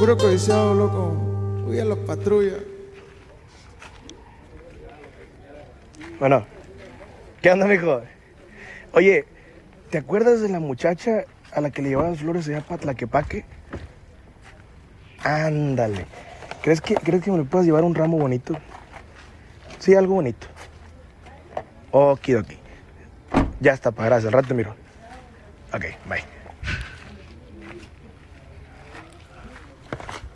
Puro codiciado, loco. Uy, a los patrullas. Bueno, ¿qué onda, mijo? Oye, ¿te acuerdas de la muchacha a la que le llevaban flores allá para Tlaquepaque? Ándale. ¿Crees que me le puedas llevar un ramo bonito? Sí, algo bonito. Okidoki. Ya está, pa, gracias. Al rato te miro. Ok, bye.